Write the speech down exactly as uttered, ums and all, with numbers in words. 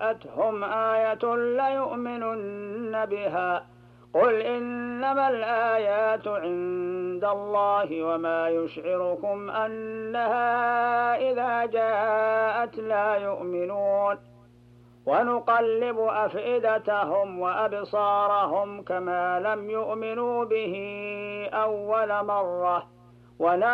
جاءتهم آية ليؤمنن بها قل إنما الآيات عند الله وما يشعركم أنها إذا جاءت لا يؤمنون ونقلب أفئدتهم وأبصارهم كما لم يؤمنوا به أول مرة